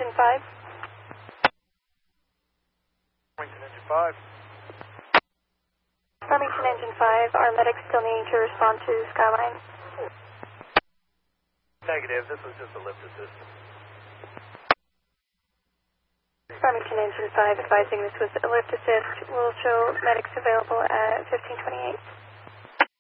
Engine 5. Farmington Engine 5. Farmington Engine 5, our medics still needing to respond to Skyline. Negative, this was just a lift assist. Farmington Engine 5 advising this was a lift assist. Will show medics available at 1528.